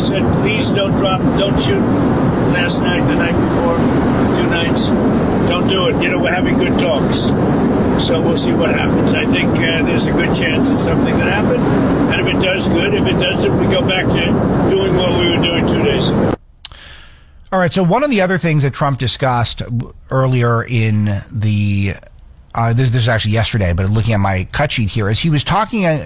all said, please don't shoot last night, the night before, 2 nights. Don't do it. We're having good talks. So we'll see what happens. I think there's a good chance it's something that happened. And if it does, good. If it doesn't, we go back to doing what we were doing 2 days ago. All right. So one of the other things that Trump discussed earlier in the this is actually yesterday, but looking at my cut sheet here, is he was talking